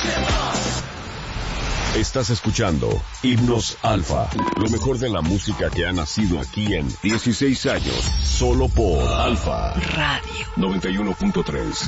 Estás escuchando Himnos Alfa, lo mejor de la música que ha nacido aquí en 16 años, solo por Alfa Radio 91.3.